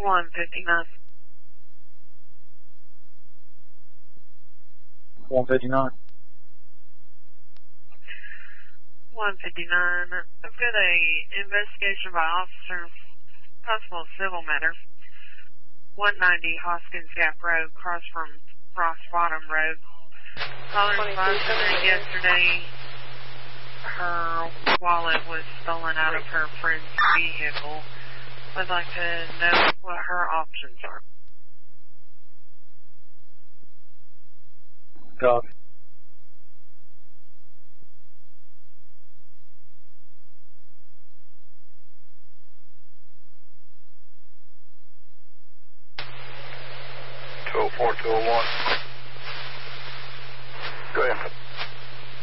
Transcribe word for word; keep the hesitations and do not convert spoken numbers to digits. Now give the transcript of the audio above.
one fifty-nine. one fifty-nine. one fifty-nine. I've got a investigation by officer, possible civil matter. one ninety Hoskins Gap Road, across from Ross Bottom Road. Caller advised that yesterday her wallet was stolen out of her friend's vehicle. I'd like to know what her options are. Copy. two oh four, two oh one. Go ahead.